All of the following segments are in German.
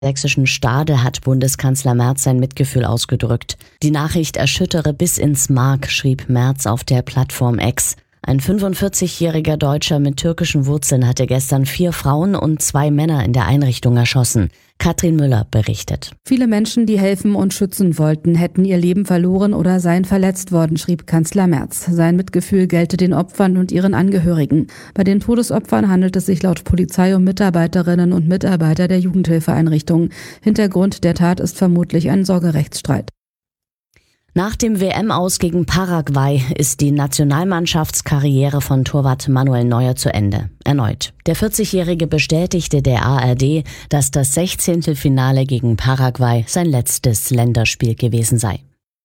sächsischen Stade hat Bundeskanzler Merz sein Mitgefühl ausgedrückt. Die Nachricht erschüttere bis ins Mark, schrieb Merz auf der Plattform X. Ein 45-jähriger Deutscher mit türkischen Wurzeln hatte gestern 4 Frauen und 2 Männer in der Einrichtung erschossen. Katrin Müller berichtet. Viele Menschen, die helfen und schützen wollten, hätten ihr Leben verloren oder seien verletzt worden, schrieb Kanzler Merz. Sein Mitgefühl gelte den Opfern und ihren Angehörigen. Bei den Todesopfern handelt es sich laut Polizei um Mitarbeiterinnen und Mitarbeiter der Jugendhilfeeinrichtung. Hintergrund der Tat ist vermutlich ein Sorgerechtsstreit. Nach dem WM-Aus gegen Paraguay ist die Nationalmannschaftskarriere von Torwart Manuel Neuer zu Ende. Erneut. Der 40-Jährige bestätigte der ARD, dass das 16. Finale gegen Paraguay sein letztes Länderspiel gewesen sei.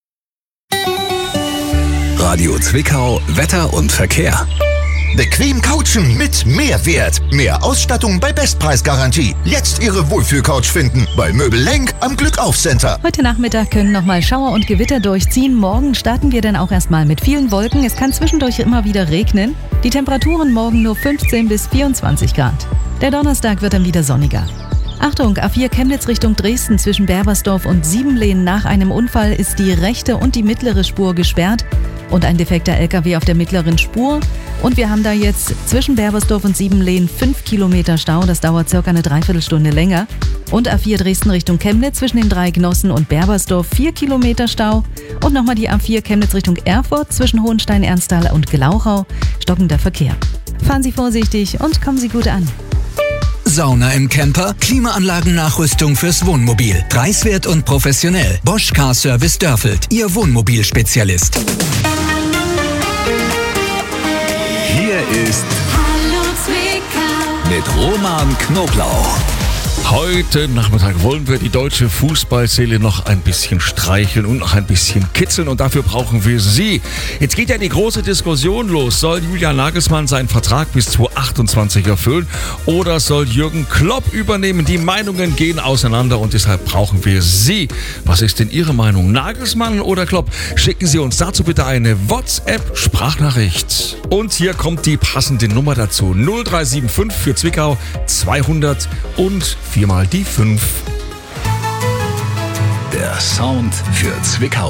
Radio Zwickau, Wetter und Verkehr. Bequem couchen mit Mehrwert. Mehr Ausstattung bei Bestpreisgarantie. Jetzt Ihre Wohlfühlcouch finden bei Möbel Lenk am Glückauf-Center. Heute Nachmittag können nochmal Schauer und Gewitter durchziehen. Morgen starten wir dann auch erstmal mit vielen Wolken. Es kann zwischendurch immer wieder regnen. Die Temperaturen morgen nur 15 bis 24 Grad. Der Donnerstag wird dann wieder sonniger. Achtung, A4 Chemnitz Richtung Dresden zwischen Berbersdorf und Siebenlehn. Nach einem Unfall ist die rechte und die mittlere Spur gesperrt und ein defekter LKW auf der mittleren Spur. Und wir haben da jetzt zwischen Berbersdorf und Siebenlehn 5 Kilometer Stau. Das dauert circa eine Dreiviertelstunde länger. Und A4 Dresden Richtung Chemnitz zwischen den 3 Genossen und Berbersdorf 4 Kilometer Stau. Und nochmal die A4 Chemnitz Richtung Erfurt zwischen Hohenstein, Ernstthal und Glauchau. Stockender Verkehr. Fahren Sie vorsichtig und kommen Sie gut an. Sauna im Camper, Klimaanlagennachrüstung fürs Wohnmobil. Preiswert und professionell. Bosch Car Service Dörfeld, Ihr Wohnmobilspezialist. Hier ist Hallo Zwickau mit Roman Knoblauch. Heute Nachmittag wollen wir die deutsche Fußballseele noch ein bisschen streicheln und noch ein bisschen kitzeln und dafür brauchen wir Sie. Jetzt geht ja die große Diskussion los. Soll Julian Nagelsmann seinen Vertrag bis 2028 erfüllen oder soll Jürgen Klopp übernehmen? Die Meinungen gehen auseinander und deshalb brauchen wir Sie. Was ist denn Ihre Meinung? Nagelsmann oder Klopp? Schicken Sie uns dazu bitte eine WhatsApp-Sprachnachricht. Und hier kommt die passende Nummer dazu. 0375 für Zwickau 200 und 4 mal die 5. Der Sound für Zwickau.